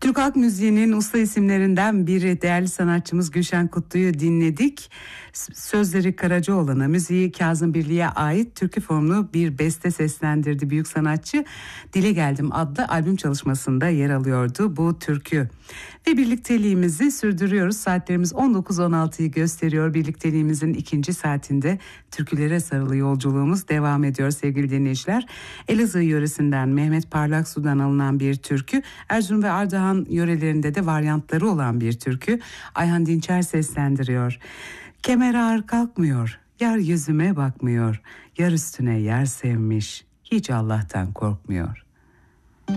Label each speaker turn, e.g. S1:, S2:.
S1: Türk halk müziğinin usta isimlerinden biri değerli sanatçımız Gülşen Kutlu'yu dinledik. Sözleri Karacaoğlan'a, müziği Kazım Birliğe ait türkü formlu bir beste seslendirdi büyük sanatçı. Dile Geldim adlı albüm çalışmasında yer alıyordu bu türkü. Ve birlikteliğimizi sürdürüyoruz. Saatlerimiz 19.16'yı gösteriyor. Birlikteliğimizin ikinci saatinde türkülere sarılı yolculuğumuz devam ediyor sevgili dinleyiciler. Elazığ yöresinden Mehmet Parlaksu'dan alınan bir türkü. Erzurum ve Ardahan yörelerinde de varyantları olan bir türkü. Ayhan Dinçer seslendiriyor. Kemer ağır kalkmıyor, yar yüzüme bakmıyor, yar üstüne yer sevmiş, hiç Allah'tan korkmuyor.